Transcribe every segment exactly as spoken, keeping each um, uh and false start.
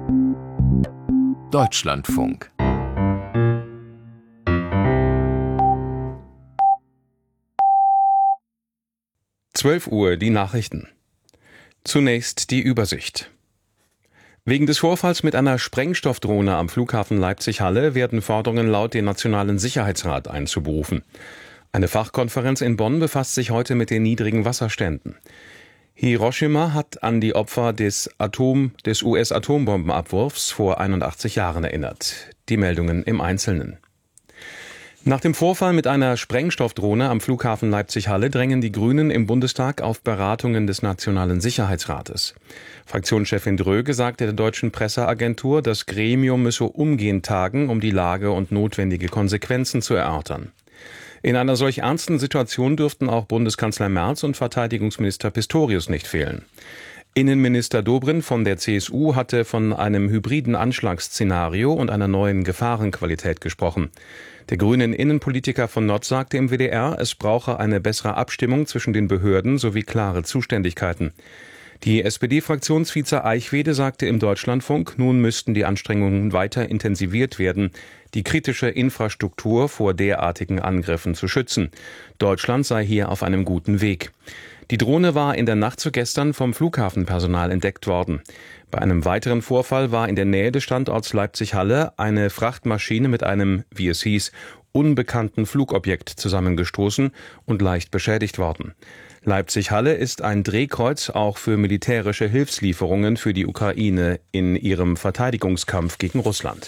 Deutschlandfunk. zwölf Uhr, die Nachrichten. Zunächst die Übersicht. Wegen des Vorfalls mit einer Sprengstoffdrohne am Flughafen Leipzig-Halle werden Forderungen laut, den Nationalen Sicherheitsrat einzuberufen. Eine Fachkonferenz in Bonn befasst sich heute mit den niedrigen Wasserständen. Hiroshima hat an die Opfer des, Atom, des U S-Atombombenabwurfs vor einundachtzig Jahren erinnert. Die Meldungen im Einzelnen. Nach dem Vorfall mit einer Sprengstoffdrohne am Flughafen Leipzig-Halle drängen die Grünen im Bundestag auf Beratungen des Nationalen Sicherheitsrates. Fraktionschefin Dröge sagte der deutschen Presseagentur, das Gremium müsse umgehend tagen, um die Lage und notwendige Konsequenzen zu erörtern. In einer solch ernsten Situation dürften auch Bundeskanzler Merz und Verteidigungsminister Pistorius nicht fehlen. Innenminister Dobrindt von der C S U hatte von einem hybriden Anschlagsszenario und einer neuen Gefahrenqualität gesprochen. Der grünen Innenpolitiker von Notz sagte im W D R, es brauche eine bessere Abstimmung zwischen den Behörden sowie klare Zuständigkeiten. Die S P D-Fraktionsvize Eichwede sagte im Deutschlandfunk, nun müssten die Anstrengungen weiter intensiviert werden, die kritische Infrastruktur vor derartigen Angriffen zu schützen. Deutschland sei hier auf einem guten Weg. Die Drohne war in der Nacht zu gestern vom Flughafenpersonal entdeckt worden. Bei einem weiteren Vorfall war in der Nähe des Standorts Leipzig-Halle eine Frachtmaschine mit einem, wie es hieß, unbekannten Flugobjekt zusammengestoßen und leicht beschädigt worden. Leipzig-Halle ist ein Drehkreuz auch für militärische Hilfslieferungen für die Ukraine in ihrem Verteidigungskampf gegen Russland.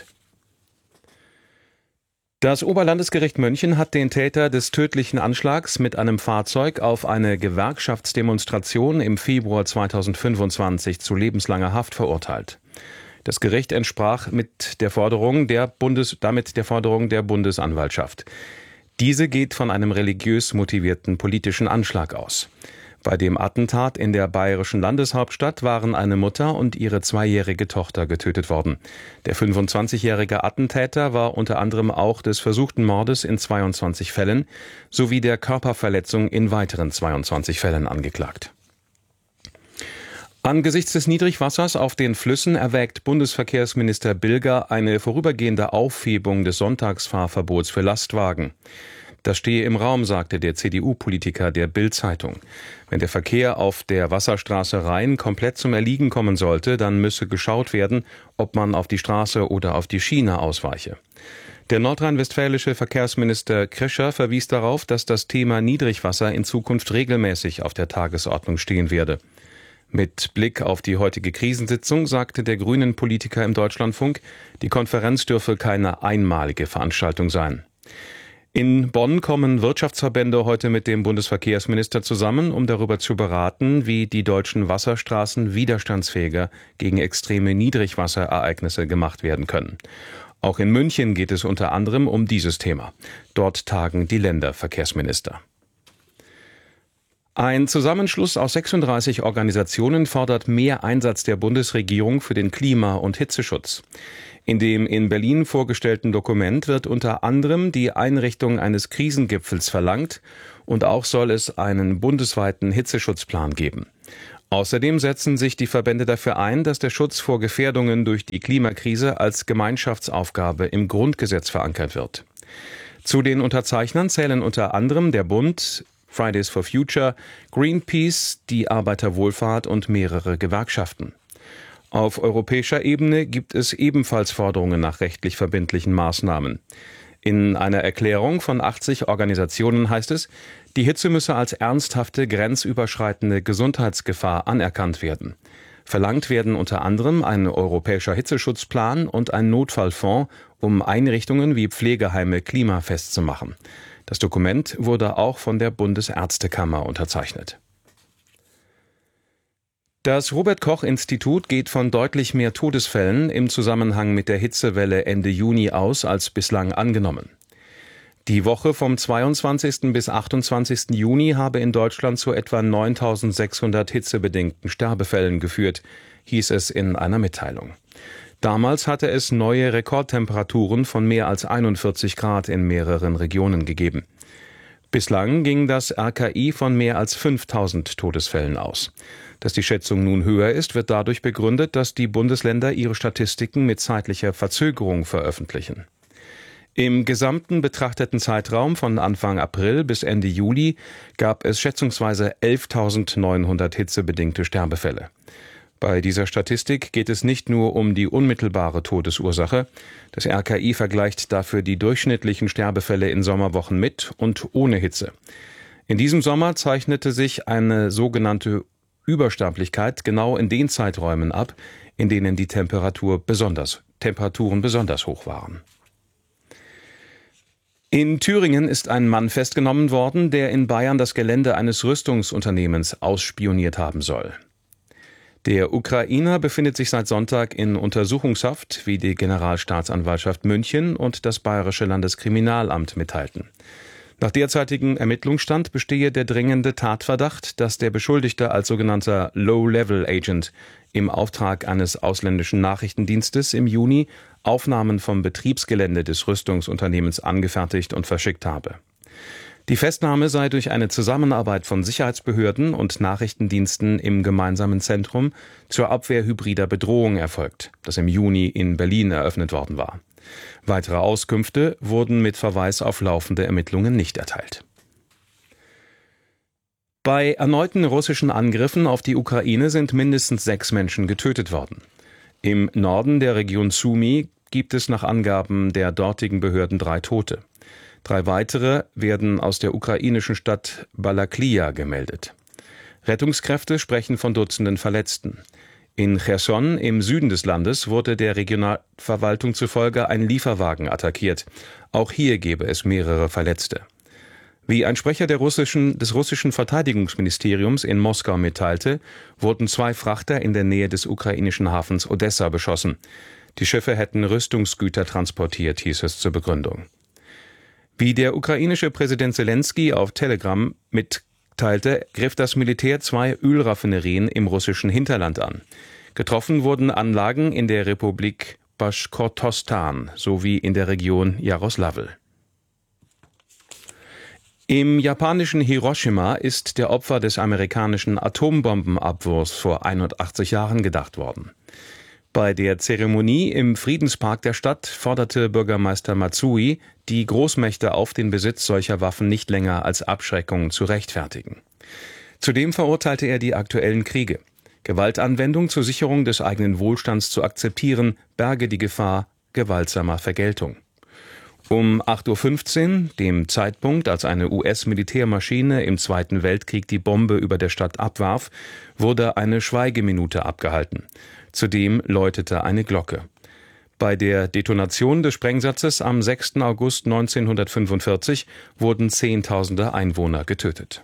Das Oberlandesgericht München hat den Täter des tödlichen Anschlags mit einem Fahrzeug auf eine Gewerkschaftsdemonstration im Februar zweitausendfünfundzwanzig zu lebenslanger Haft verurteilt. Das Gericht entsprach mit der Forderung der Bundes, damit der Forderung der Bundesanwaltschaft. Diese geht von einem religiös motivierten politischen Anschlag aus. Bei dem Attentat in der bayerischen Landeshauptstadt waren eine Mutter und ihre zweijährige Tochter getötet worden. Der fünfundzwanzigjährige Attentäter war unter anderem auch des versuchten Mordes in zweiundzwanzig Fällen sowie der Körperverletzung in weiteren zweiundzwanzig Fällen angeklagt. Angesichts des Niedrigwassers auf den Flüssen erwägt Bundesverkehrsminister Bilger eine vorübergehende Aufhebung des Sonntagsfahrverbots für Lastwagen. Das stehe im Raum, sagte der C D U-Politiker der Bild-Zeitung. Wenn der Verkehr auf der Wasserstraße Rhein komplett zum Erliegen kommen sollte, dann müsse geschaut werden, ob man auf die Straße oder auf die Schiene ausweiche. Der nordrhein-westfälische Verkehrsminister Krischer verwies darauf, dass das Thema Niedrigwasser in Zukunft regelmäßig auf der Tagesordnung stehen werde. Mit Blick auf die heutige Krisensitzung sagte der grünen Politiker im Deutschlandfunk, die Konferenz dürfe keine einmalige Veranstaltung sein. In Bonn kommen Wirtschaftsverbände heute mit dem Bundesverkehrsminister zusammen, um darüber zu beraten, wie die deutschen Wasserstraßen widerstandsfähiger gegen extreme Niedrigwasserereignisse gemacht werden können. Auch in München geht es unter anderem um dieses Thema. Dort tagen die Länderverkehrsminister. Ein Zusammenschluss aus sechsunddreißig Organisationen fordert mehr Einsatz der Bundesregierung für den Klima- und Hitzeschutz. In dem in Berlin vorgestellten Dokument wird unter anderem die Einrichtung eines Krisengipfels verlangt und auch soll es einen bundesweiten Hitzeschutzplan geben. Außerdem setzen sich die Verbände dafür ein, dass der Schutz vor Gefährdungen durch die Klimakrise als Gemeinschaftsaufgabe im Grundgesetz verankert wird. Zu den Unterzeichnern zählen unter anderem der Bund, Fridays for Future, Greenpeace, die Arbeiterwohlfahrt und mehrere Gewerkschaften. Auf europäischer Ebene gibt es ebenfalls Forderungen nach rechtlich verbindlichen Maßnahmen. In einer Erklärung von achtzig Organisationen heißt es, die Hitze müsse als ernsthafte, grenzüberschreitende Gesundheitsgefahr anerkannt werden. Verlangt werden unter anderem ein europäischer Hitzeschutzplan und ein Notfallfonds, um Einrichtungen wie Pflegeheime klimafest zu machen. Das Dokument wurde auch von der Bundesärztekammer unterzeichnet. Das Robert-Koch-Institut geht von deutlich mehr Todesfällen im Zusammenhang mit der Hitzewelle Ende Juni aus als bislang angenommen. Die Woche vom zweiundzwanzigsten bis achtundzwanzigsten Juni habe in Deutschland zu etwa neuntausendsechshundert hitzebedingten Sterbefällen geführt, hieß es in einer Mitteilung. Damals hatte es neue Rekordtemperaturen von mehr als einundvierzig Grad in mehreren Regionen gegeben. Bislang ging das R K I von mehr als fünftausend Todesfällen aus. Dass die Schätzung nun höher ist, wird dadurch begründet, dass die Bundesländer ihre Statistiken mit zeitlicher Verzögerung veröffentlichen. Im gesamten betrachteten Zeitraum von Anfang April bis Ende Juli gab es schätzungsweise elftausendneunhundert hitzebedingte Sterbefälle. Bei dieser Statistik geht es nicht nur um die unmittelbare Todesursache. Das R K I vergleicht dafür die durchschnittlichen Sterbefälle in Sommerwochen mit und ohne Hitze. In diesem Sommer zeichnete sich eine sogenannte Übersterblichkeit genau in den Zeiträumen ab, in denen die Temperatur besonders, Temperaturen besonders hoch waren. In Thüringen ist ein Mann festgenommen worden, der in Bayern das Gelände eines Rüstungsunternehmens ausspioniert haben soll. Der Ukrainer befindet sich seit Sonntag in Untersuchungshaft, wie die Generalstaatsanwaltschaft München und das Bayerische Landeskriminalamt mitteilten. Nach derzeitigem Ermittlungsstand bestehe der dringende Tatverdacht, dass der Beschuldigte als sogenannter Low-Level-Agent im Auftrag eines ausländischen Nachrichtendienstes im Juni Aufnahmen vom Betriebsgelände des Rüstungsunternehmens angefertigt und verschickt habe. Die Festnahme sei durch eine Zusammenarbeit von Sicherheitsbehörden und Nachrichtendiensten im gemeinsamen Zentrum zur Abwehr hybrider Bedrohung erfolgt, das im Juni in Berlin eröffnet worden war. Weitere Auskünfte wurden mit Verweis auf laufende Ermittlungen nicht erteilt. Bei erneuten russischen Angriffen auf die Ukraine sind mindestens sechs Menschen getötet worden. Im Norden der Region Sumy gibt es nach Angaben der dortigen Behörden drei Tote. Drei weitere werden aus der ukrainischen Stadt Balaklia gemeldet. Rettungskräfte sprechen von Dutzenden Verletzten. In Cherson im Süden des Landes wurde der Regionalverwaltung zufolge ein Lieferwagen attackiert. Auch hier gebe es mehrere Verletzte. Wie ein Sprecher der russischen, des russischen Verteidigungsministeriums in Moskau mitteilte, wurden zwei Frachter in der Nähe des ukrainischen Hafens Odessa beschossen. Die Schiffe hätten Rüstungsgüter transportiert, hieß es zur Begründung. Wie der ukrainische Präsident Selenskyj auf Telegram mitteilte, griff das Militär zwei Ölraffinerien im russischen Hinterland an. Getroffen wurden Anlagen in der Republik Baschkortostan sowie in der Region Jaroslawl. Im japanischen Hiroshima ist der Opfer des amerikanischen Atombombenabwurfs vor einundachtzig Jahren gedacht worden. Bei der Zeremonie im Friedenspark der Stadt forderte Bürgermeister Matsui die Großmächte auf, den Besitz solcher Waffen nicht länger als Abschreckung zu rechtfertigen. Zudem verurteilte er die aktuellen Kriege. Gewaltanwendung zur Sicherung des eigenen Wohlstands zu akzeptieren, berge die Gefahr gewaltsamer Vergeltung. Um acht Uhr fünfzehn, dem Zeitpunkt, als eine U S-Militärmaschine im Zweiten Weltkrieg die Bombe über der Stadt abwarf, wurde eine Schweigeminute abgehalten. Zudem läutete eine Glocke. Bei der Detonation des Sprengsatzes am sechsten August neunzehnhundertfünfundvierzig wurden Zehntausende Einwohner getötet.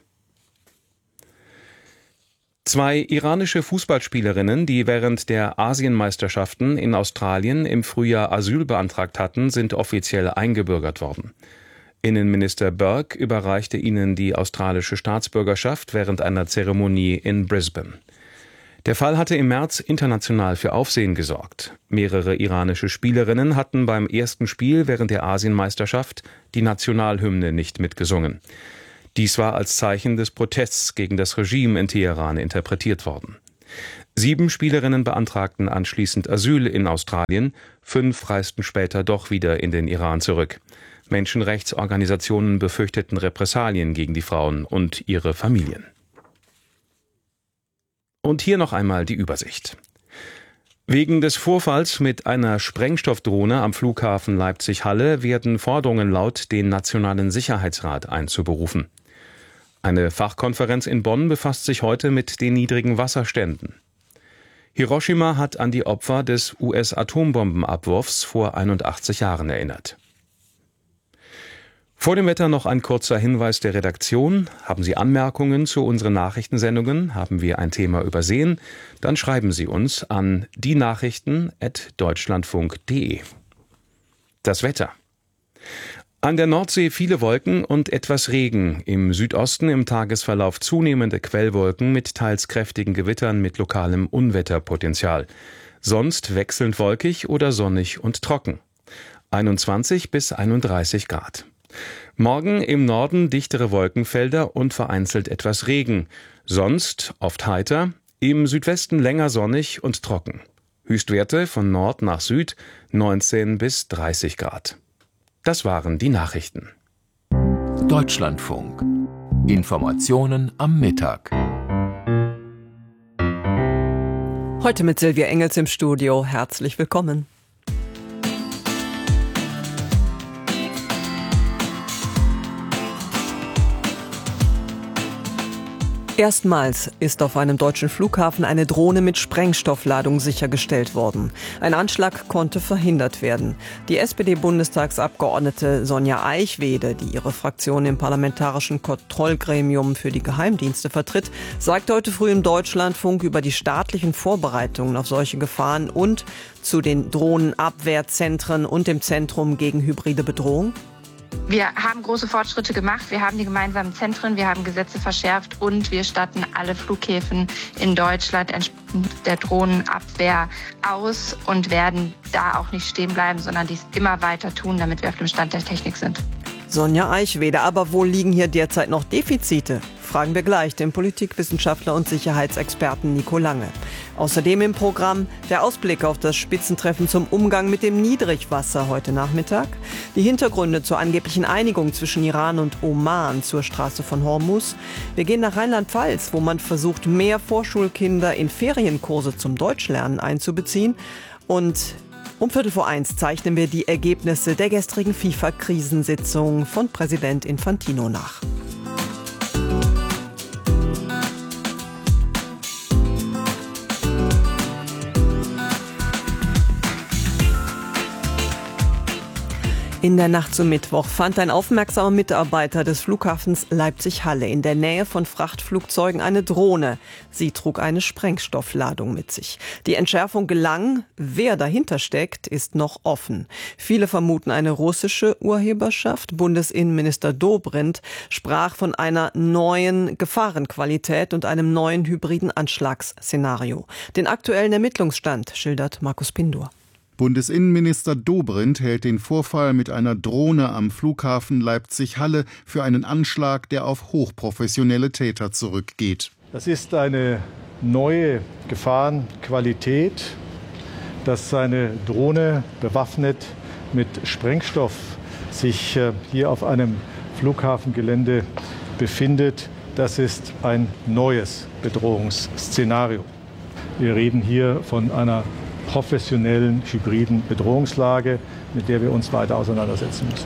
Zwei iranische Fußballspielerinnen, die während der Asienmeisterschaften in Australien im Frühjahr Asyl beantragt hatten, sind offiziell eingebürgert worden. Innenminister Burke überreichte ihnen die australische Staatsbürgerschaft während einer Zeremonie in Brisbane. Der Fall hatte im März international für Aufsehen gesorgt. Mehrere iranische Spielerinnen hatten beim ersten Spiel während der Asienmeisterschaft die Nationalhymne nicht mitgesungen. Dies war als Zeichen des Protests gegen das Regime in Teheran interpretiert worden. Sieben Spielerinnen beantragten anschließend Asyl in Australien, fünf reisten später doch wieder in den Iran zurück. Menschenrechtsorganisationen befürchteten Repressalien gegen die Frauen und ihre Familien. Und hier noch einmal die Übersicht. Wegen des Vorfalls mit einer Sprengstoffdrohne am Flughafen Leipzig-Halle werden Forderungen laut, den Nationalen Sicherheitsrat einzuberufen. Eine Fachkonferenz in Bonn befasst sich heute mit den niedrigen Wasserständen. Hiroshima hat an die Opfer des U S-Atombombenabwurfs vor einundachtzig Jahren erinnert. Vor dem Wetter noch ein kurzer Hinweis der Redaktion. Haben Sie Anmerkungen zu unseren Nachrichtensendungen? Haben wir ein Thema übersehen? Dann schreiben Sie uns an dienachrichten at deutschlandfunk punkt de. Das Wetter. An der Nordsee viele Wolken und etwas Regen. Im Südosten im Tagesverlauf zunehmende Quellwolken mit teils kräftigen Gewittern mit lokalem Unwetterpotenzial. Sonst wechselnd wolkig oder sonnig und trocken. einundzwanzig bis einunddreißig Grad. Morgen im Norden dichtere Wolkenfelder und vereinzelt etwas Regen. Sonst oft heiter, im Südwesten länger sonnig und trocken. Höchstwerte von Nord nach Süd neunzehn bis dreißig Grad. Das waren die Nachrichten. Deutschlandfunk. Informationen am Mittag. Heute mit Silvia Engels im Studio. Herzlich willkommen. Erstmals ist auf einem deutschen Flughafen eine Drohne mit Sprengstoffladung sichergestellt worden. Ein Anschlag konnte verhindert werden. Die S P D-Bundestagsabgeordnete Sonja Aichwede, die ihre Fraktion im Parlamentarischen Kontrollgremium für die Geheimdienste vertritt, sagte heute früh im Deutschlandfunk über die staatlichen Vorbereitungen auf solche Gefahren und zu den Drohnenabwehrzentren und dem Zentrum gegen hybride Bedrohung. Wir haben große Fortschritte gemacht. Wir haben die gemeinsamen Zentren, wir haben Gesetze verschärft und wir statten alle Flughäfen in Deutschland entsprechend der Drohnenabwehr aus und werden da auch nicht stehen bleiben, sondern dies immer weiter tun, damit wir auf dem Stand der Technik sind. Sonja Aichwede, aber wo liegen hier derzeit noch Defizite? Fragen wir gleich den Politikwissenschaftler und Sicherheitsexperten Nico Lange. Außerdem im Programm der Ausblick auf das Spitzentreffen zum Umgang mit dem Niedrigwasser heute Nachmittag, die Hintergründe zur angeblichen Einigung zwischen Iran und Oman zur Straße von Hormuz. Wir gehen nach Rheinland-Pfalz, wo man versucht, mehr Vorschulkinder in Ferienkurse zum Deutschlernen einzubeziehen. Und um Viertel vor eins zeichnen wir die Ergebnisse der gestrigen FIFA-Krisensitzung von Präsident Infantino nach. In der Nacht zum Mittwoch fand ein aufmerksamer Mitarbeiter des Flughafens Leipzig-Halle in der Nähe von Frachtflugzeugen eine Drohne. Sie trug eine Sprengstoffladung mit sich. Die Entschärfung gelang. Wer dahinter steckt, ist noch offen. Viele vermuten eine russische Urheberschaft. Bundesinnenminister Dobrindt sprach von einer neuen Gefahrenqualität und einem neuen hybriden Anschlagsszenario. Den aktuellen Ermittlungsstand schildert Markus Pindur. Bundesinnenminister Dobrindt hält den Vorfall mit einer Drohne am Flughafen Leipzig-Halle für einen Anschlag, der auf hochprofessionelle Täter zurückgeht. Das ist eine neue Gefahrenqualität, dass eine Drohne bewaffnet mit Sprengstoff sich hier auf einem Flughafengelände befindet. Das ist ein neues Bedrohungsszenario. Wir reden hier von einer professionellen, hybriden Bedrohungslage, mit der wir uns weiter auseinandersetzen müssen.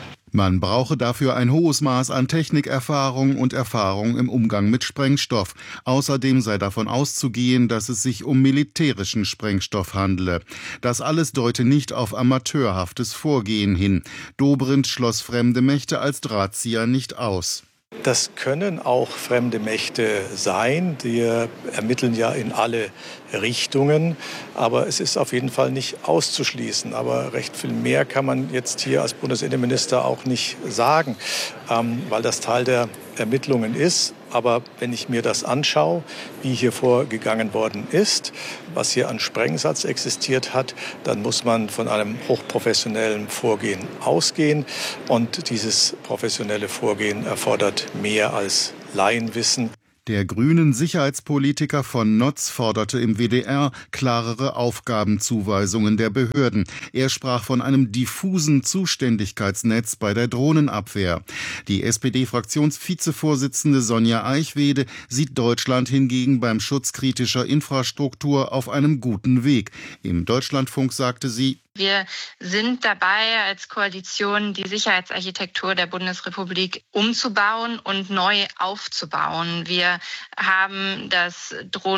Man brauche dafür ein hohes Maß an Technikerfahrung und Erfahrung im Umgang mit Sprengstoff. Außerdem sei davon auszugehen, dass es sich um militärischen Sprengstoff handele. Das alles deute nicht auf amateurhaftes Vorgehen hin. Dobrindt schloss fremde Mächte als Drahtzieher nicht aus. Das können auch fremde Mächte sein. Die ermitteln ja in alle Richtungen. Aber es ist auf jeden Fall nicht auszuschließen. Aber recht viel mehr kann man jetzt hier als Bundesinnenminister auch nicht sagen, ähm, weil das Teil der Ermittlungen ist. Aber wenn ich mir das anschaue, wie hier vorgegangen worden ist, was hier an Sprengsatz existiert hat, dann muss man von einem hochprofessionellen Vorgehen ausgehen. Und dieses professionelle Vorgehen erfordert mehr als Laienwissen. Der grünen Sicherheitspolitiker von Notz forderte im W D R klarere Aufgabenzuweisungen der Behörden. Er sprach von einem diffusen Zuständigkeitsnetz bei der Drohnenabwehr. Die S P D-Fraktionsvizevorsitzende Sonja Aichwede sieht Deutschland hingegen beim Schutz kritischer Infrastruktur auf einem guten Weg. Im Deutschlandfunk sagte sie: Wir sind dabei, als Koalition die Sicherheitsarchitektur der Bundesrepublik umzubauen und neu aufzubauen. Wir haben das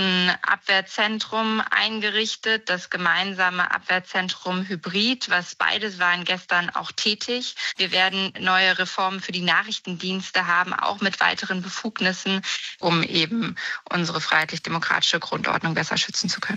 Drohnenabwehrzentrum eingerichtet, das gemeinsame Abwehrzentrum Hybrid, was beides waren gestern auch tätig. Wir werden neue Reformen für die Nachrichtendienste haben, auch mit weiteren Befugnissen, um eben unsere freiheitlich-demokratische Grundordnung besser schützen zu können.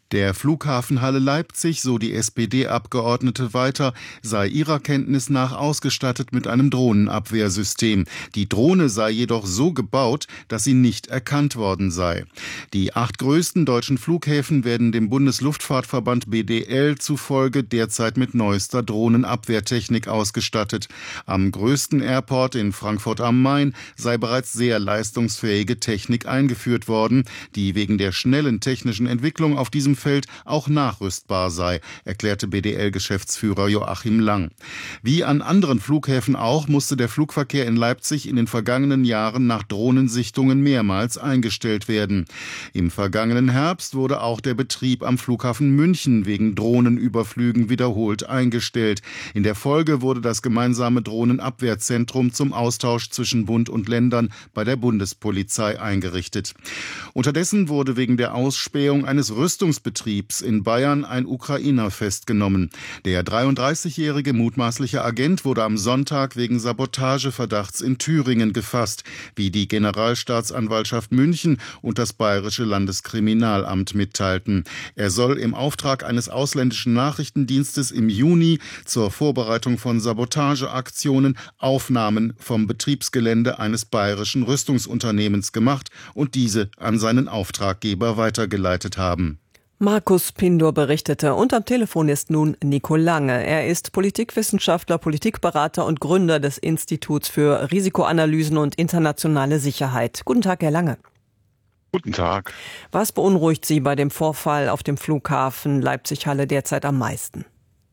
Der Flughafen Halle Leipzig, so die S P D-Abgeordnete weiter, sei ihrer Kenntnis nach ausgestattet mit einem Drohnenabwehrsystem. Die Drohne sei jedoch so gebaut, dass sie nicht erkannt worden sei. Die acht größten deutschen Flughäfen werden dem Bundesluftfahrtverband B D L zufolge derzeit mit neuester Drohnenabwehrtechnik ausgestattet. Am größten Airport in Frankfurt am Main sei bereits sehr leistungsfähige Technik eingeführt worden, die wegen der schnellen technischen Entwicklung auf diesem Feld auch nachrüstbar sei, erklärte B D L-Geschäftsführer Joachim Lang. Wie an anderen Flughäfen auch musste der Flugverkehr in Leipzig in den vergangenen Jahren nach Drohnensichtungen mehrmals eingestellt werden. Im vergangenen Herbst wurde auch der Betrieb am Flughafen München wegen Drohnenüberflügen wiederholt eingestellt. In der Folge wurde das gemeinsame Drohnenabwehrzentrum zum Austausch zwischen Bund und Ländern bei der Bundespolizei eingerichtet. Unterdessen wurde wegen der Ausspähung eines Rüstungsbetriebs in Bayern ein Ukrainer festgenommen. Der dreiunddreißigjährige mutmaßliche Agent wurde am Sonntag wegen Sabotageverdachts in Thüringen gefasst, wie die Generalstaatsanwaltschaft München und das Bayerische Landeskriminalamt mitteilten. Er soll im Auftrag eines ausländischen Nachrichtendienstes im Juni zur Vorbereitung von Sabotageaktionen Aufnahmen vom Betriebsgelände eines bayerischen Rüstungsunternehmens gemacht und diese an seinen Auftraggeber weitergeleitet haben. Markus Pindor berichtete und am Telefon ist nun Nico Lange. Er ist Politikwissenschaftler, Politikberater und Gründer des Instituts für Risikoanalysen und internationale Sicherheit. Guten Tag, Herr Lange. Guten Tag. Was beunruhigt Sie bei dem Vorfall auf dem Flughafen Leipzig-Halle derzeit am meisten?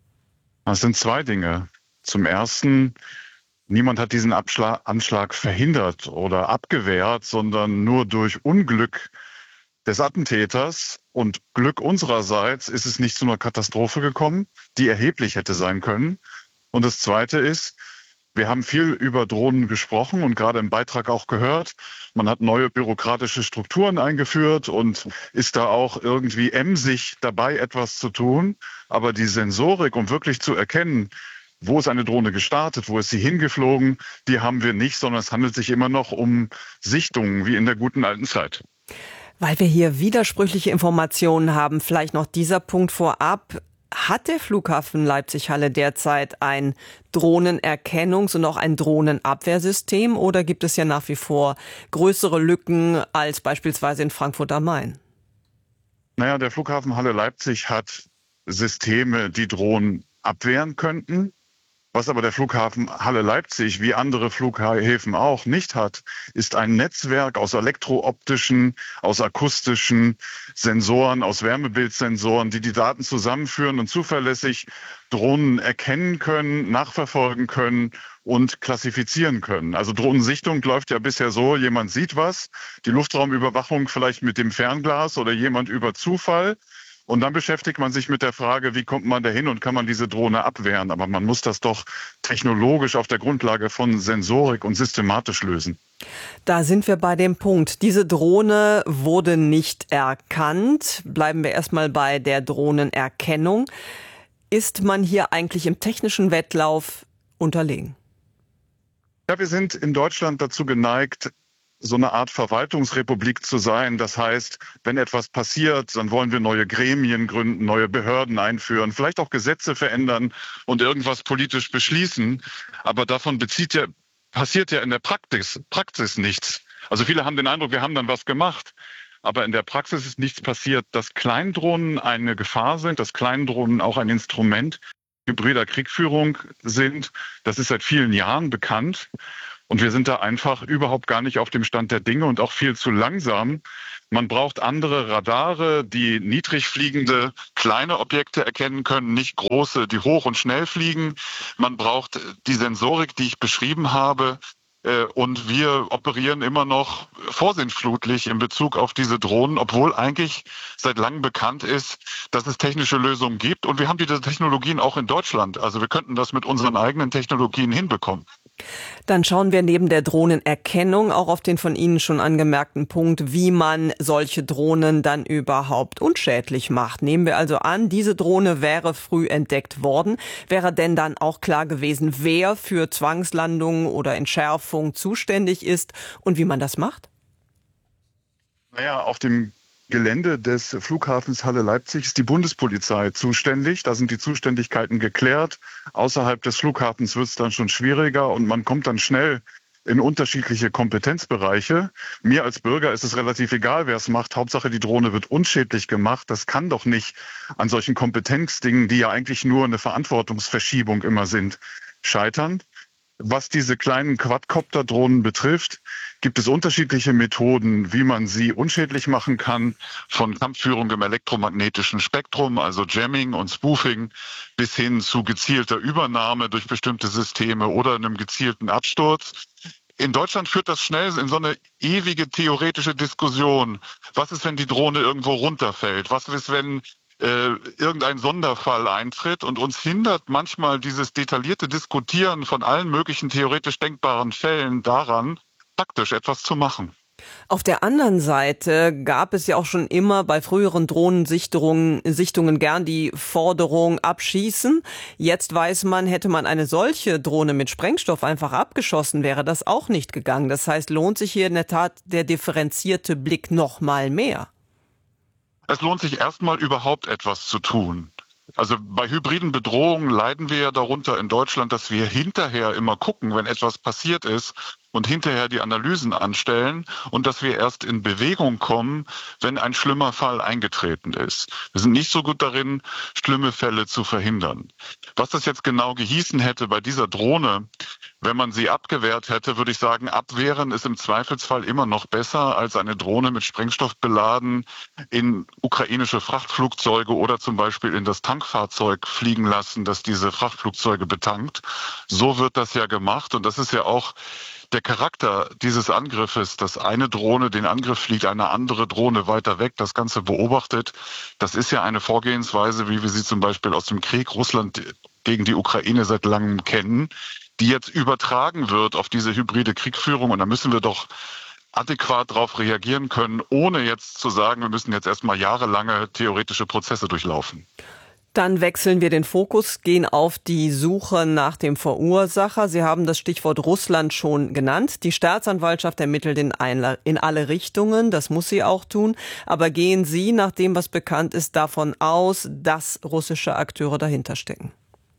Das sind zwei Dinge. Zum Ersten, niemand hat diesen Abschlag, Anschlag verhindert oder abgewehrt, sondern nur durch Unglück des Attentäters und Glück unsererseits ist es nicht zu einer Katastrophe gekommen, die erheblich hätte sein können. Und das Zweite ist, wir haben viel über Drohnen gesprochen und gerade im Beitrag auch gehört, man hat neue bürokratische Strukturen eingeführt und ist da auch irgendwie emsig dabei, etwas zu tun. Aber die Sensorik, um wirklich zu erkennen, wo ist eine Drohne gestartet, wo ist sie hingeflogen, die haben wir nicht, sondern es handelt sich immer noch um Sichtungen wie in der guten alten Zeit. Weil wir hier widersprüchliche Informationen haben, vielleicht noch dieser Punkt vorab. Hat der Flughafen Leipzig-Halle derzeit ein Drohnenerkennungs- und auch ein Drohnenabwehrsystem oder gibt es ja nach wie vor größere Lücken als beispielsweise in Frankfurt am Main? Naja, der Flughafen Halle Leipzig hat Systeme, die Drohnen abwehren könnten. Was aber der Flughafen Halle Leipzig, wie andere Flughäfen auch, nicht hat, ist ein Netzwerk aus elektrooptischen, aus akustischen Sensoren, aus Wärmebildsensoren, die die Daten zusammenführen und zuverlässig Drohnen erkennen können, nachverfolgen können und klassifizieren können. Also Drohnensichtung läuft ja bisher so, jemand sieht was, die Luftraumüberwachung vielleicht mit dem Fernglas oder jemand über Zufall. Und dann beschäftigt man sich mit der Frage, wie kommt man dahin und kann man diese Drohne abwehren? Aber man muss das doch technologisch auf der Grundlage von Sensorik und systematisch lösen. Da sind wir bei dem Punkt. Diese Drohne wurde nicht erkannt. Bleiben wir erstmal bei der Drohnenerkennung. Ist man hier eigentlich im technischen Wettlauf unterlegen? Ja, wir sind in Deutschland dazu geneigt, so eine Art Verwaltungsrepublik zu sein. Das heißt, wenn etwas passiert, dann wollen wir neue Gremien gründen, neue Behörden einführen, vielleicht auch Gesetze verändern und irgendwas politisch beschließen. Aber davon bezieht ja, passiert ja in der Praxis, Praxis nichts. Also viele haben den Eindruck, wir haben dann was gemacht. Aber in der Praxis ist nichts passiert. Dass Kleindrohnen eine Gefahr sind, dass Kleindrohnen auch ein Instrument hybrider Kriegführung sind, das ist seit vielen Jahren bekannt. Und wir sind da einfach überhaupt gar nicht auf dem Stand der Dinge und auch viel zu langsam. Man braucht andere Radare, die niedrig fliegende kleine Objekte erkennen können, nicht große, die hoch und schnell fliegen. Man braucht die Sensorik, die ich beschrieben habe. Und wir operieren immer noch vorsintflutlich in Bezug auf diese Drohnen, obwohl eigentlich seit langem bekannt ist, dass es technische Lösungen gibt. Und wir haben diese Technologien auch in Deutschland. Also wir könnten das mit unseren eigenen Technologien hinbekommen. Dann schauen wir neben der Drohnenerkennung auch auf den von Ihnen schon angemerkten Punkt, wie man solche Drohnen dann überhaupt unschädlich macht. Nehmen wir also an, diese Drohne wäre früh entdeckt worden. Wäre denn dann auch klar gewesen, wer für Zwangslandungen oder Entschärfung zuständig ist und wie man das macht? Naja, auf dem Gelände des Flughafens Halle-Leipzig ist die Bundespolizei zuständig. Da sind die Zuständigkeiten geklärt. Außerhalb des Flughafens wird es dann schon schwieriger und man kommt dann schnell in unterschiedliche Kompetenzbereiche. Mir als Bürger ist es relativ egal, wer es macht. Hauptsache, die Drohne wird unschädlich gemacht. Das kann doch nicht an solchen Kompetenzdingen, die ja eigentlich nur eine Verantwortungsverschiebung immer sind, scheitern. Was diese kleinen Quadcopter-Drohnen betrifft, gibt es unterschiedliche Methoden, wie man sie unschädlich machen kann, von Kampfführung im elektromagnetischen Spektrum, also Jamming und Spoofing, bis hin zu gezielter Übernahme durch bestimmte Systeme oder einem gezielten Absturz. In Deutschland führt das schnell in so eine ewige theoretische Diskussion. Was ist, wenn die Drohne irgendwo runterfällt? Was ist, wenn Äh, irgendein Sonderfall eintritt, und uns hindert manchmal dieses detaillierte Diskutieren von allen möglichen theoretisch denkbaren Fällen daran, praktisch etwas zu machen. Auf der anderen Seite gab es ja auch schon immer bei früheren Drohnensichtungen Sichtungen gern die Forderung abschießen. Jetzt weiß man, hätte man eine solche Drohne mit Sprengstoff einfach abgeschossen, wäre das auch nicht gegangen. Das heißt, lohnt sich hier in der Tat der differenzierte Blick noch mal mehr? Es lohnt sich erstmal überhaupt etwas zu tun. Also bei hybriden Bedrohungen leiden wir ja darunter in Deutschland, dass wir hinterher immer gucken, wenn etwas passiert ist und hinterher die Analysen anstellen und dass wir erst in Bewegung kommen, wenn ein schlimmer Fall eingetreten ist. Wir sind nicht so gut darin, schlimme Fälle zu verhindern. Was das jetzt genau gehießen hätte bei dieser Drohne, wenn man sie abgewehrt hätte, würde ich sagen, abwehren ist im Zweifelsfall immer noch besser, als eine Drohne mit Sprengstoff beladen in ukrainische Frachtflugzeuge oder zum Beispiel in das Tankfahrzeug fliegen lassen, das diese Frachtflugzeuge betankt. So wird das ja gemacht, und das ist ja auch der Charakter dieses Angriffes, dass eine Drohne den Angriff fliegt, eine andere Drohne weiter weg, das Ganze beobachtet. Das ist ja eine Vorgehensweise, wie wir sie zum Beispiel aus dem Krieg Russland gegen die Ukraine seit langem kennen, die jetzt übertragen wird auf diese hybride Kriegführung. Und da müssen wir doch adäquat darauf reagieren können, ohne jetzt zu sagen, wir müssen jetzt erstmal jahrelange theoretische Prozesse durchlaufen. Dann wechseln wir den Fokus, gehen auf die Suche nach dem Verursacher. Sie haben das Stichwort Russland schon genannt. Die Staatsanwaltschaft ermittelt in alle Richtungen, das muss sie auch tun. Aber gehen Sie, nach dem, was bekannt ist, davon aus, dass russische Akteure dahinter stecken?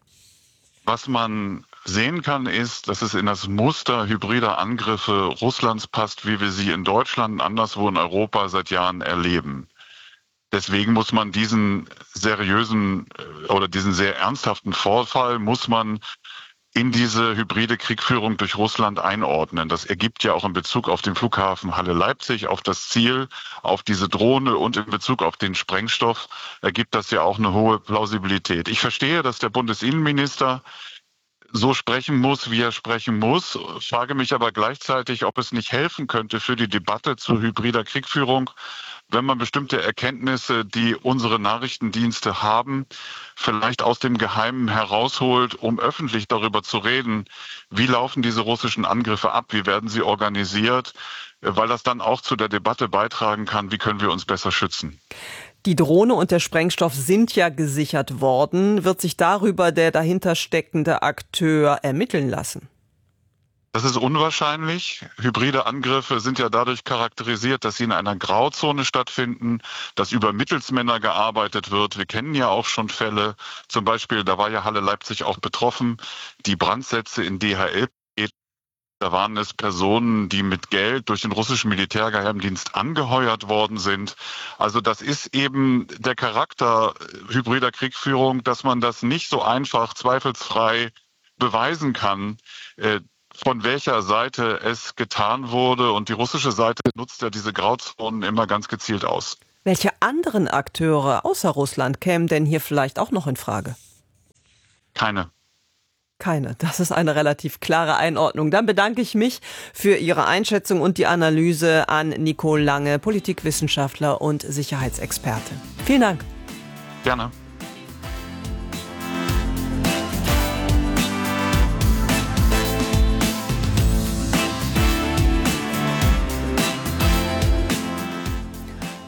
Was man sehen kann, ist, dass es in das Muster hybrider Angriffe Russlands passt, wie wir sie in Deutschland und anderswo in Europa seit Jahren erleben. Deswegen muss man diesen seriösen oder diesen sehr ernsthaften Vorfall muss man in diese hybride Kriegführung durch Russland einordnen. Das ergibt ja auch in Bezug auf den Flughafen Halle-Leipzig, auf das Ziel, auf diese Drohne und in Bezug auf den Sprengstoff ergibt das ja auch eine hohe Plausibilität. Ich verstehe, dass der Bundesinnenminister so sprechen muss, wie er sprechen muss, frage mich aber gleichzeitig, ob es nicht helfen könnte für die Debatte zu hybrider Kriegführung, wenn man bestimmte Erkenntnisse, die unsere Nachrichtendienste haben, vielleicht aus dem Geheimen herausholt, um öffentlich darüber zu reden, wie laufen diese russischen Angriffe ab, wie werden sie organisiert, weil das dann auch zu der Debatte beitragen kann, wie können wir uns besser schützen. Die Drohne und der Sprengstoff sind ja gesichert worden. Wird sich darüber der dahinter steckende Akteur ermitteln lassen? Das ist unwahrscheinlich. Hybride Angriffe sind ja dadurch charakterisiert, dass sie in einer Grauzone stattfinden, dass über Mittelsmänner gearbeitet wird. Wir kennen ja auch schon Fälle, zum Beispiel, da war ja Halle-Leipzig auch betroffen, die Brandsätze in D H L. Da waren es Personen, die mit Geld durch den russischen Militärgeheimdienst angeheuert worden sind. Also das ist eben der Charakter hybrider Kriegführung, dass man das nicht so einfach zweifelsfrei beweisen kann, von welcher Seite es getan wurde. Und die russische Seite nutzt ja diese Grauzonen immer ganz gezielt aus. Welche anderen Akteure außer Russland kämen denn hier vielleicht auch noch in Frage? Keine. Keine. Das ist eine relativ klare Einordnung. Dann bedanke ich mich für Ihre Einschätzung und die Analyse an Nico Lange, Politikwissenschaftler und Sicherheitsexperte. Vielen Dank. Gerne.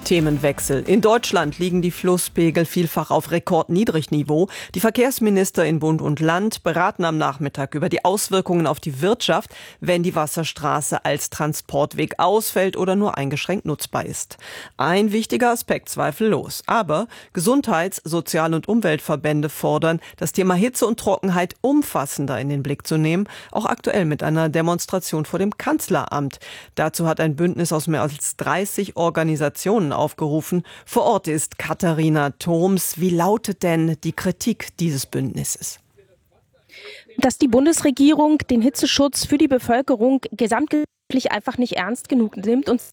Themenwechsel. In Deutschland liegen die Flusspegel vielfach auf Rekordniedrigniveau. Die Verkehrsminister in Bund und Land beraten am Nachmittag über die Auswirkungen auf die Wirtschaft, wenn die Wasserstraße als Transportweg ausfällt oder nur eingeschränkt nutzbar ist. Ein wichtiger Aspekt zweifellos. Aber Gesundheits-, Sozial- und Umweltverbände fordern, das Thema Hitze und Trockenheit umfassender in den Blick zu nehmen, auch aktuell mit einer Demonstration vor dem Kanzleramt. Dazu hat ein Bündnis aus mehr als dreißig Organisationen aufgerufen. Vor Ort ist Katharina Thoms. Wie lautet denn die Kritik dieses Bündnisses? Dass die Bundesregierung den Hitzeschutz für die Bevölkerung gesamtgesellschaftlich einfach nicht ernst genug nimmt und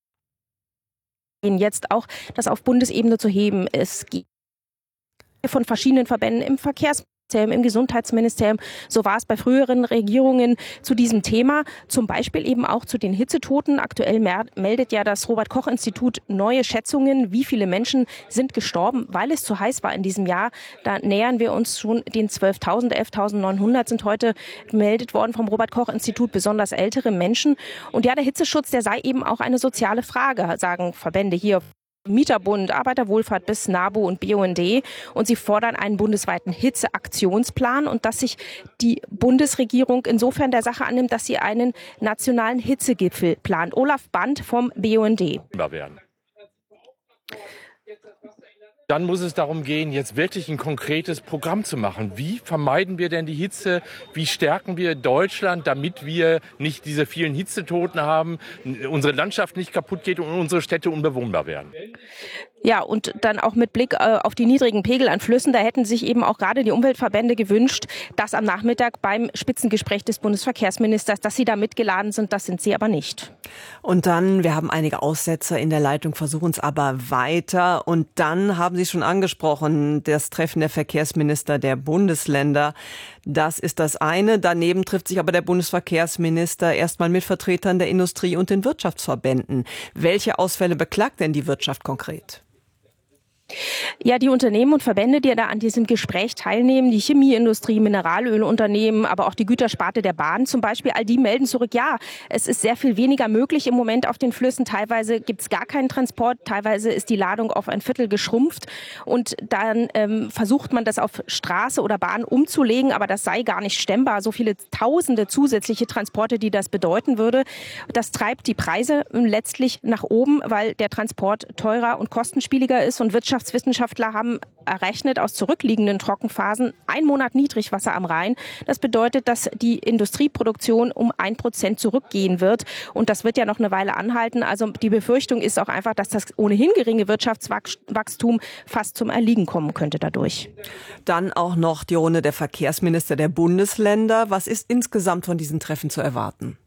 jetzt auch das auf Bundesebene zu heben. Es gibt von verschiedenen Verbänden im Verkehrs im Gesundheitsministerium. So war es bei früheren Regierungen zu diesem Thema, zum Beispiel eben auch zu den Hitzetoten. Aktuell meldet ja das Robert-Koch-Institut neue Schätzungen, wie viele Menschen sind gestorben, weil es zu heiß war in diesem Jahr. Da nähern wir uns schon den zwölftausend, elftausendneunhundert sind heute gemeldet worden vom Robert-Koch-Institut, besonders ältere Menschen. Und ja, der Hitzeschutz, der sei eben auch eine soziale Frage, sagen Verbände hier. Mieterbund, Arbeiterwohlfahrt bis NABU und B U N D. Und sie fordern einen bundesweiten Hitzeaktionsplan und dass sich die Bundesregierung insofern der Sache annimmt, dass sie einen nationalen Hitzegipfel plant. Olaf Band vom B U N D. Dann muss es darum gehen, jetzt wirklich ein konkretes Programm zu machen. Wie vermeiden wir denn die Hitze? Wie stärken wir Deutschland, damit wir nicht diese vielen Hitzetoten haben, unsere Landschaft nicht kaputt geht und unsere Städte unbewohnbar werden? Ja, und dann auch mit Blick äh, auf die niedrigen Pegel an Flüssen, da hätten sich eben auch gerade die Umweltverbände gewünscht, dass am Nachmittag beim Spitzengespräch des Bundesverkehrsministers, dass sie da mitgeladen sind, das sind sie aber nicht. Und dann, wir haben einige Aussetzer in der Leitung, versuchen es aber weiter. Und dann haben Sie schon angesprochen, das Treffen der Verkehrsminister der Bundesländer. Das ist das eine. Daneben trifft sich aber der Bundesverkehrsminister erstmal mit Vertretern der Industrie und den Wirtschaftsverbänden. Welche Ausfälle beklagt denn die Wirtschaft konkret? Ja, die Unternehmen und Verbände, die da an diesem Gespräch teilnehmen, die Chemieindustrie, Mineralölunternehmen, aber auch die Gütersparte der Bahn zum Beispiel, all die melden zurück, ja, es ist sehr viel weniger möglich im Moment auf den Flüssen. Teilweise gibt es gar keinen Transport, teilweise ist die Ladung auf ein Viertel geschrumpft und dann ähm, versucht man das auf Straße oder Bahn umzulegen, aber das sei gar nicht stemmbar. So viele tausende zusätzliche Transporte, die das bedeuten würde, das treibt die Preise letztlich nach oben, weil der Transport teurer und kostenspieliger ist und Wirtschaft Wirtschaftswissenschaftler haben errechnet aus zurückliegenden Trockenphasen ein Monat Niedrigwasser am Rhein. Das bedeutet, dass die Industrieproduktion um ein Prozent zurückgehen wird. Und das wird ja noch eine Weile anhalten. Also die Befürchtung ist auch einfach, dass das ohnehin geringe Wirtschaftswachstum fast zum Erliegen kommen könnte dadurch. Dann auch noch die Runde der Verkehrsminister der Bundesländer. Was ist insgesamt von diesen Treffen zu erwarten?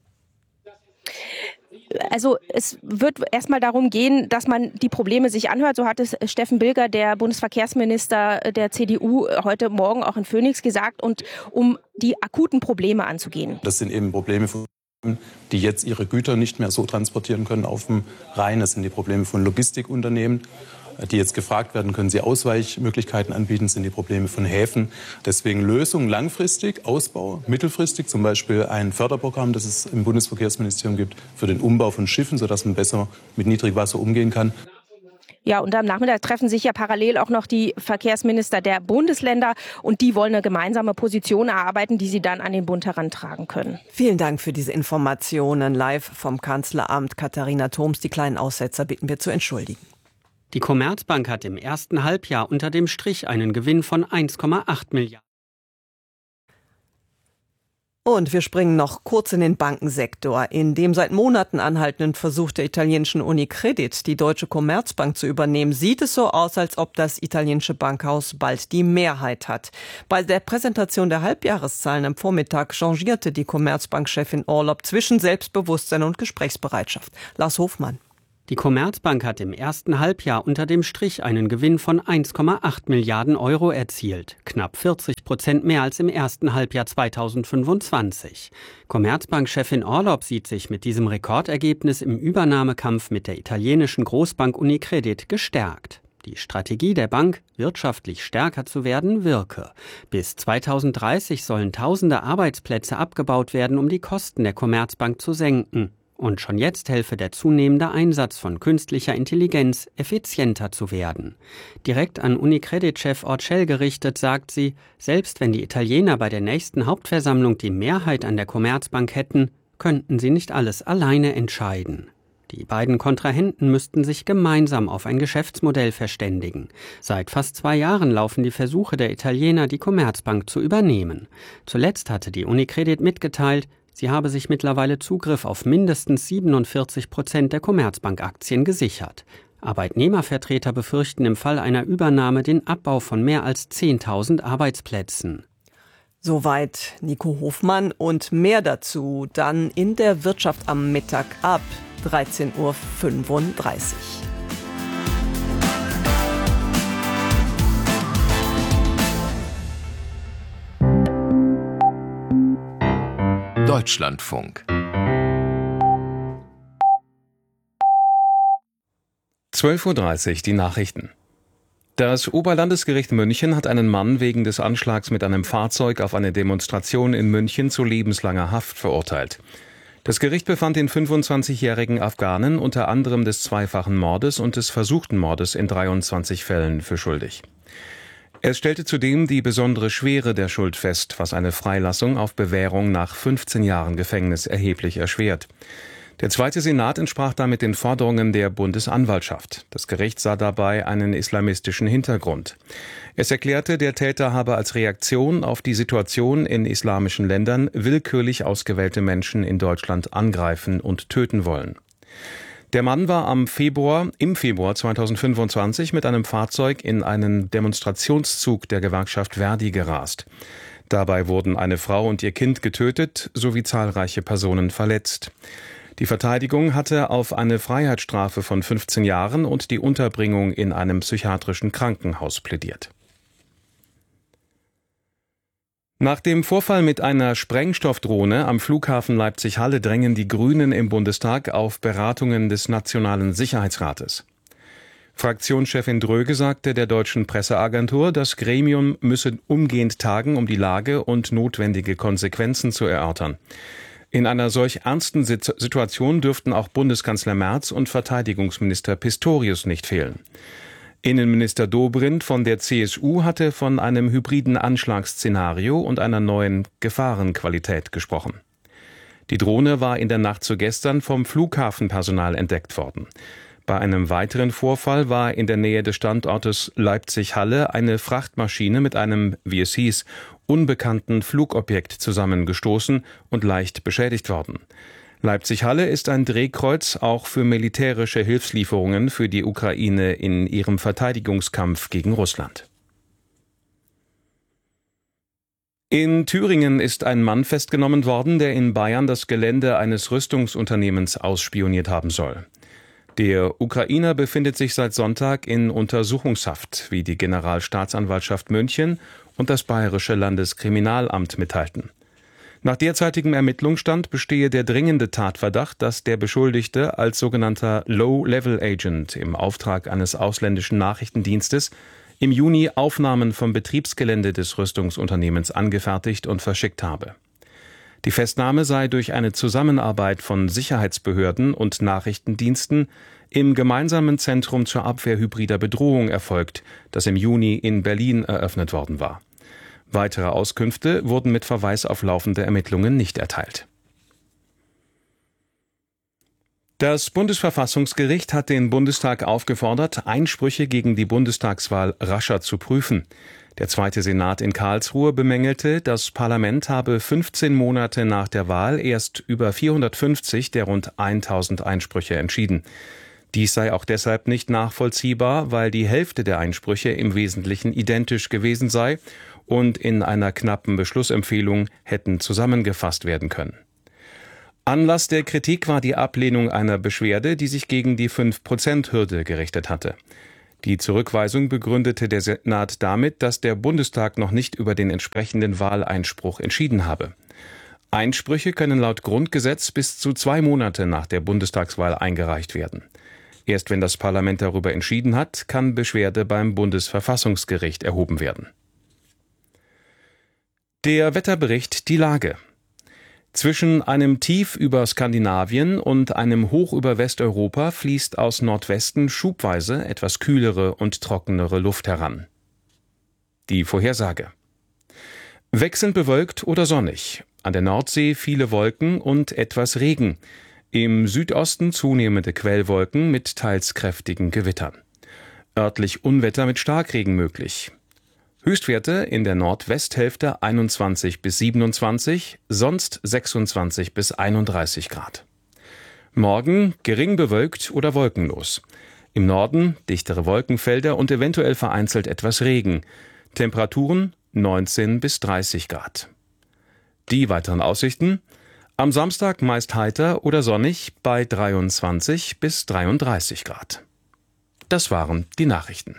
Also es wird erstmal darum gehen, dass man die Probleme sich anhört. So hat es Steffen Bilger, der Bundesverkehrsminister der C D U, heute Morgen auch in Phoenix gesagt, und um die akuten Probleme anzugehen. Das sind eben Probleme von die jetzt ihre Güter nicht mehr so transportieren können auf dem Rhein. Das sind die Probleme von Logistikunternehmen, die jetzt gefragt werden, können sie Ausweichmöglichkeiten anbieten, sind die Probleme von Häfen. Deswegen Lösungen langfristig, Ausbau, mittelfristig, zum Beispiel ein Förderprogramm, das es im Bundesverkehrsministerium gibt, für den Umbau von Schiffen, sodass man besser mit Niedrigwasser umgehen kann. Ja, und am Nachmittag treffen sich ja parallel auch noch die Verkehrsminister der Bundesländer und die wollen eine gemeinsame Position erarbeiten, die sie dann an den Bund herantragen können. Vielen Dank für diese Informationen live vom Kanzleramt. Katharina Thoms, die kleinen Aussetzer bitten wir zu entschuldigen. Die Commerzbank hat im ersten Halbjahr unter dem Strich einen Gewinn von eins Komma acht Milliarden. Und wir springen noch kurz in den Bankensektor. In dem seit Monaten anhaltenden Versuch der italienischen Unicredit, die Deutsche Commerzbank zu übernehmen, sieht es so aus, als ob das italienische Bankhaus bald die Mehrheit hat. Bei der Präsentation der Halbjahreszahlen am Vormittag changierte die Commerzbank-Chefin Orlopp zwischen Selbstbewusstsein und Gesprächsbereitschaft. Lars Hofmann. Die Commerzbank hat im ersten Halbjahr unter dem Strich einen Gewinn von eins Komma acht Milliarden Euro erzielt, knapp vierzig Prozent mehr als im ersten Halbjahr zweitausendfünfundzwanzig. Commerzbank-Chefin Orlopp sieht sich mit diesem Rekordergebnis im Übernahmekampf mit der italienischen Großbank Unicredit gestärkt. Die Strategie der Bank, wirtschaftlich stärker zu werden, wirke. Bis zweitausenddreißig sollen tausende Arbeitsplätze abgebaut werden, um die Kosten der Commerzbank zu senken. Und schon jetzt helfe der zunehmende Einsatz von künstlicher Intelligenz, effizienter zu werden. Direkt an Unicredit-Chef Orcel gerichtet sagt sie, selbst wenn die Italiener bei der nächsten Hauptversammlung die Mehrheit an der Commerzbank hätten, könnten sie nicht alles alleine entscheiden. Die beiden Kontrahenten müssten sich gemeinsam auf ein Geschäftsmodell verständigen. Seit fast zwei Jahren laufen die Versuche der Italiener, die Commerzbank zu übernehmen. Zuletzt hatte die Unicredit mitgeteilt, sie habe sich mittlerweile Zugriff auf mindestens siebenundvierzig Prozent der Commerzbank-Aktien gesichert. Arbeitnehmervertreter befürchten im Fall einer Übernahme den Abbau von mehr als zehntausend Arbeitsplätzen. Soweit Nico Hofmann und mehr dazu dann in der Wirtschaft am Mittag ab dreizehn Uhr fünfunddreißig. Deutschlandfunk. zwölf Uhr dreißig, die Nachrichten. Das Oberlandesgericht München hat einen Mann wegen des Anschlags mit einem Fahrzeug auf eine Demonstration in München zu lebenslanger Haft verurteilt. Das Gericht befand den fünfundzwanzigjährigen Afghanen unter anderem des zweifachen Mordes und des versuchten Mordes in dreiundzwanzig Fällen für schuldig. Es stellte zudem die besondere Schwere der Schuld fest, was eine Freilassung auf Bewährung nach fünfzehn Jahren Gefängnis erheblich erschwert. Der zweite Senat entsprach damit den Forderungen der Bundesanwaltschaft. Das Gericht sah dabei einen islamistischen Hintergrund. Es erklärte, der Täter habe als Reaktion auf die Situation in islamischen Ländern willkürlich ausgewählte Menschen in Deutschland angreifen und töten wollen. Der Mann war am Februar, im Februar zweitausendfünfundzwanzig mit einem Fahrzeug in einen Demonstrationszug der Gewerkschaft Verdi gerast. Dabei wurden eine Frau und ihr Kind getötet sowie zahlreiche Personen verletzt. Die Verteidigung hatte auf eine Freiheitsstrafe von fünfzehn Jahren und die Unterbringung in einem psychiatrischen Krankenhaus plädiert. Nach dem Vorfall mit einer Sprengstoffdrohne am Flughafen Leipzig-Halle drängen die Grünen im Bundestag auf Beratungen des Nationalen Sicherheitsrates. Fraktionschefin Dröge sagte der deutschen Presseagentur, das Gremium müsse umgehend tagen, um die Lage und notwendige Konsequenzen zu erörtern. In einer solch ernsten Situation dürften auch Bundeskanzler Merz und Verteidigungsminister Pistorius nicht fehlen. Innenminister Dobrindt von der C S U hatte von einem hybriden Anschlagsszenario und einer neuen Gefahrenqualität gesprochen. Die Drohne war in der Nacht zu gestern vom Flughafenpersonal entdeckt worden. Bei einem weiteren Vorfall war in der Nähe des Standortes Leipzig-Halle eine Frachtmaschine mit einem, wie es hieß, unbekannten Flugobjekt zusammengestoßen und leicht beschädigt worden. Leipzig-Halle ist ein Drehkreuz auch für militärische Hilfslieferungen für die Ukraine in ihrem Verteidigungskampf gegen Russland. In Thüringen ist ein Mann festgenommen worden, der in Bayern das Gelände eines Rüstungsunternehmens ausspioniert haben soll. Der Ukrainer befindet sich seit Sonntag in Untersuchungshaft, wie die Generalstaatsanwaltschaft München und das Bayerische Landeskriminalamt mitteilten. Nach derzeitigem Ermittlungsstand bestehe der dringende Tatverdacht, dass der Beschuldigte als sogenannter Low-Level-Agent im Auftrag eines ausländischen Nachrichtendienstes im Juni Aufnahmen vom Betriebsgelände des Rüstungsunternehmens angefertigt und verschickt habe. Die Festnahme sei durch eine Zusammenarbeit von Sicherheitsbehörden und Nachrichtendiensten im gemeinsamen Zentrum zur Abwehr hybrider Bedrohung erfolgt, das im Juni in Berlin eröffnet worden war. Weitere Auskünfte wurden mit Verweis auf laufende Ermittlungen nicht erteilt. Das Bundesverfassungsgericht hat den Bundestag aufgefordert, Einsprüche gegen die Bundestagswahl rascher zu prüfen. Der zweite Senat in Karlsruhe bemängelte, das Parlament habe fünfzehn Monate nach der Wahl erst über vierhundertfünfzig der rund tausend Einsprüche entschieden. Dies sei auch deshalb nicht nachvollziehbar, weil die Hälfte der Einsprüche im Wesentlichen identisch gewesen sei und in einer knappen Beschlussempfehlung hätten zusammengefasst werden können. Anlass der Kritik war die Ablehnung einer Beschwerde, die sich gegen die fünf Prozent Hürde gerichtet hatte. Die Zurückweisung begründete der Senat damit, dass der Bundestag noch nicht über den entsprechenden Wahleinspruch entschieden habe. Einsprüche können laut Grundgesetz bis zu zwei Monate nach der Bundestagswahl eingereicht werden. Erst wenn das Parlament darüber entschieden hat, kann Beschwerde beim Bundesverfassungsgericht erhoben werden. Der Wetterbericht, die Lage. Zwischen einem Tief über Skandinavien und einem Hoch über Westeuropa fließt aus Nordwesten schubweise etwas kühlere und trockenere Luft heran. Die Vorhersage: Wechselnd bewölkt oder sonnig, an der Nordsee viele Wolken und etwas Regen, im Südosten zunehmende Quellwolken mit teils kräftigen Gewittern. Örtlich Unwetter mit Starkregen möglich. Höchstwerte in der Nordwesthälfte einundzwanzig bis siebenundzwanzig, sonst sechsundzwanzig bis einunddreißig Grad. Morgen gering bewölkt oder wolkenlos. Im Norden dichtere Wolkenfelder und eventuell vereinzelt etwas Regen. Temperaturen neunzehn bis dreißig Grad. Die weiteren Aussichten: Am Samstag meist heiter oder sonnig bei dreiundzwanzig bis dreiunddreißig Grad. Das waren die Nachrichten.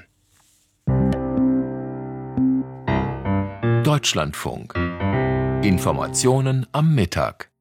Deutschlandfunk. Informationen am Mittag.